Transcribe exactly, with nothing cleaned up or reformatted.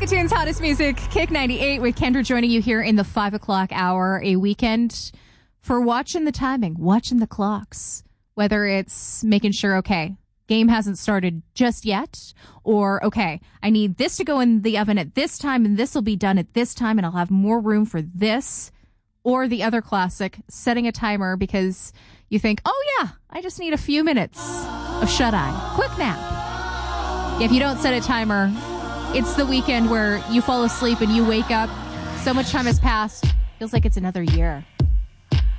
the tunes, hottest music, Kick ninety-eight with Kendra joining you here in the five o'clock hour, a weekend for watching the timing, watching the clocks, whether it's making sure, okay, game hasn't started just yet, or, okay, I need this to go in the oven at this time, and this will be done at this time, and I'll have more room for this, or the other classic, setting a timer because you think, oh yeah, I just need a few minutes of shut-eye, quick nap. If you don't set a timer, it's the weekend where you fall asleep and you wake up, so much time has passed, feels like it's another year.